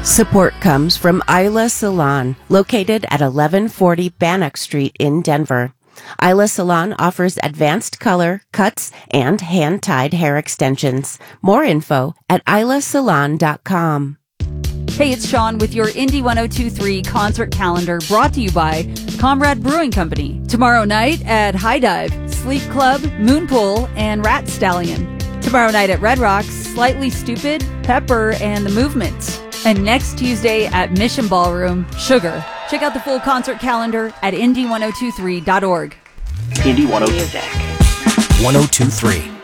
Support comes from Isla Salon, located at 1140 Bannock Street in Denver. Isla Salon offers advanced color, cuts, and hand-tied hair extensions. More info at islasalon.com. Hey, it's Sean with your Indie 102.3 concert calendar, brought to you by Comrade Brewing Company. Tomorrow night at High Dive, Sleep Club, Moonpool, and Rat Stallion. Tomorrow night at Red Rocks, Slightly Stupid, Pepper, and The Movement. And next Tuesday at Mission Ballroom, Sugar. Check out the full concert calendar at indie1023.org. Indie 102. 1023.